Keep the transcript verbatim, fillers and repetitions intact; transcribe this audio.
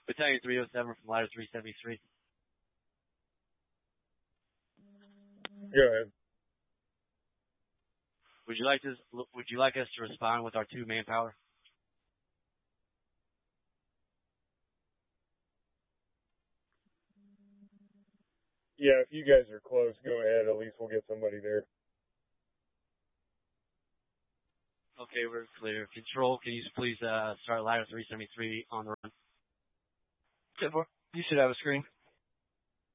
Battalion three oh seven from ladder three seventy-three. Go ahead. Would you like to? Would you like us to respond with our two manpower? Yeah, if you guys are close, go ahead. At least we'll get somebody there. Okay, we're clear. Control, can you please uh, start ladder three seventy-three on the run? ten four. You should have a screen.